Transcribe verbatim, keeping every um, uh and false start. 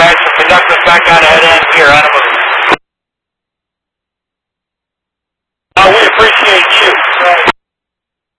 dispatch and conduct us back out ahead end here on a move. Uh, we appreciate you.